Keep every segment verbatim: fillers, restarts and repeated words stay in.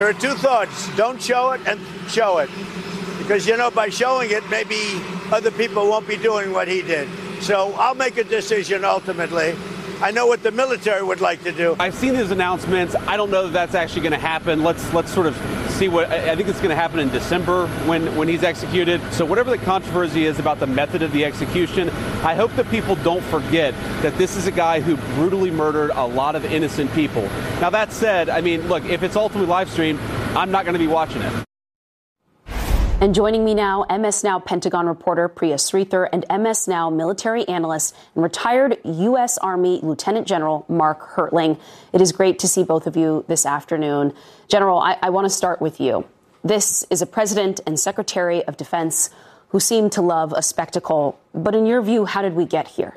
There are two thoughts. Don't show it and show it. Because, you know, by showing it, maybe other people won't be doing what he did. So I'll make a decision ultimately. I know what the military would like to do. I've seen his announcements. I don't know that that's actually going to happen. Let's let's sort of see what I think it's going to happen in December when, when he's executed. So whatever the controversy is about the method of the execution, I hope that people don't forget that this is a guy who brutally murdered a lot of innocent people. Now, that said, I mean, look, if it's ultimately live streamed, I'm not going to be watching it. And joining me now, M S Now Pentagon reporter Priya Sridhar and M S Now military analyst and retired U S. Army Lieutenant General Mark Hertling. It is great to see both of you this afternoon. General, I, I want to start with you. This is a president and secretary of defense who seem to love a spectacle. But in your view, how did we get here?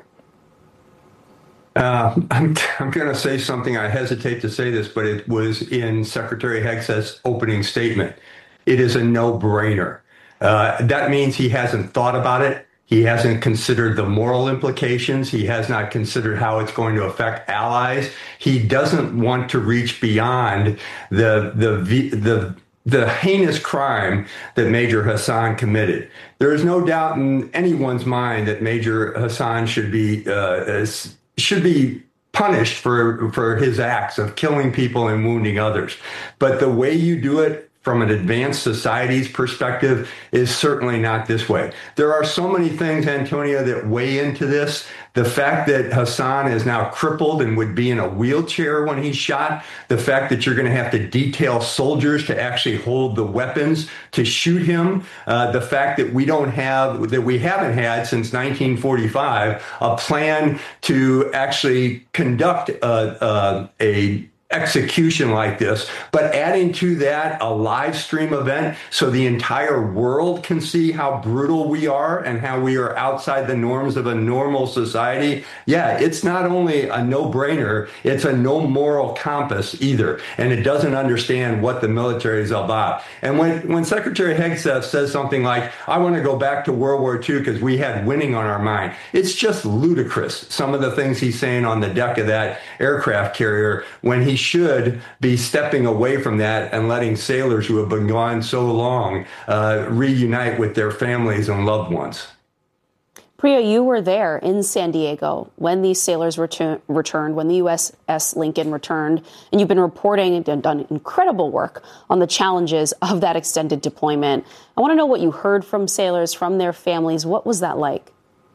Uh, I'm, I'm going to say something. I hesitate to say this, but it was in Secretary Hegseth's opening statement. It is a no-brainer. Uh, that means he hasn't thought about it. He hasn't considered the moral implications. He has not considered how it's going to affect allies. He doesn't want to reach beyond the the the the heinous crime that Major Hassan committed. There is no doubt in anyone's mind that Major Hassan should be uh, should be punished for for his acts of killing people and wounding others. But the way you do it from an advanced society's perspective is certainly not this way. There are so many things, Antonia, that weigh into this. The fact that Hassan is now crippled and would be in a wheelchair when he's shot, the fact that you're going to have to detail soldiers to actually hold the weapons to shoot him, uh, the fact that we don't have, that we haven't had since nineteen forty-five, a plan to actually conduct a, a, a execution like this, but adding to that a live stream event so the entire world can see how brutal we are and how we are outside the norms of a normal society. Yeah, it's not only a no-brainer, it's a no moral compass either. And it doesn't understand what the military is about. And when, when Secretary Hegseth says something like, I want to go back to World War Two because we had winning on our mind, it's just ludicrous. Some of the things he's saying on the deck of that aircraft carrier when he should be stepping away from that and letting sailors who have been gone so long uh, reunite with their families and loved ones. Priya, you were there in San Diego when these sailors retur- returned, when the U S S Lincoln returned, and you've been reporting and done incredible work on the challenges of that extended deployment. I want to know what you heard from sailors, from their families. What was that like?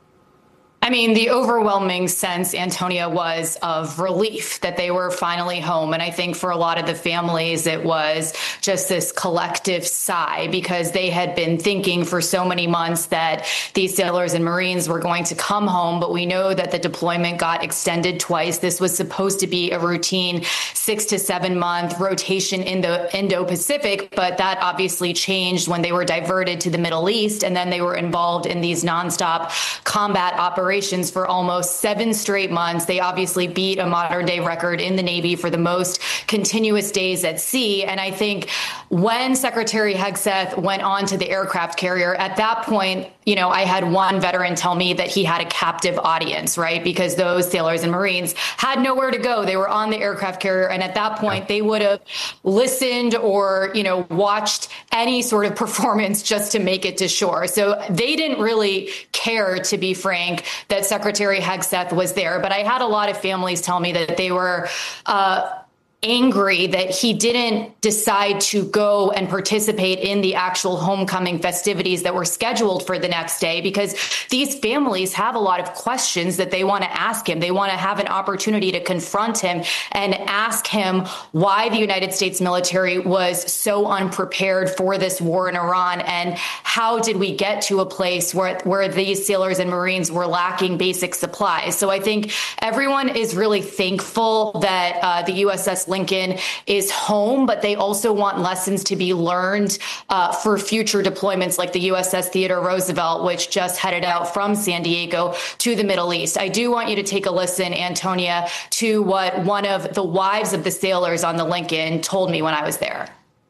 I mean, the overwhelming sense, Antonia, was of relief that they were finally home. And I think for a lot of the families, it was just this collective sigh because they had been thinking for so many months that these sailors and Marines were going to come home. But we know that the deployment got extended twice. This was supposed to be a routine six to seven month rotation in the Indo-Pacific. But that obviously changed when they were diverted to the Middle East. And then they were involved in these nonstop combat operations for almost seven straight months. They obviously beat a modern day record in the Navy for the most continuous days at sea. And I think when Secretary Hegseth went on to the aircraft carrier, at that point, you know, I had one veteran tell me that he had a captive audience, right? Because those sailors and Marines had nowhere to go. They were on the aircraft carrier. And at that point, they would have listened or, you know, watched any sort of performance just to make it to shore. So they didn't really care, to be frank, that Secretary Hegseth was there. But I had a lot of families tell me that they were uh, angry that he didn't decide to go and participate in the actual homecoming festivities that were scheduled for the next day, because these families have a lot of questions that they want to ask him. They want to have an opportunity to confront him and ask him why the United States military was so unprepared for this war in Iran, and how did we get to a place where, where these sailors and Marines were lacking basic supplies. So I think everyone is really thankful that uh, the U S S Lincoln is home, but they also want lessons to be learned uh, for future deployments like the U S S Theodore Roosevelt, which just headed out from San Diego to the Middle East. I do want you to take a listen, Antonia, to what one of the wives of the sailors on the Lincoln told me when I was there.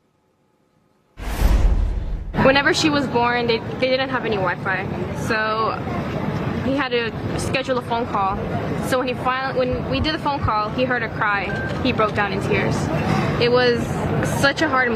Whenever she was born, they, they didn't have any Wi-Fi, so he had to schedule a phone call. So when he finally, when we did the phone call, he heard her cry. He broke down in tears. It was such a hard moment.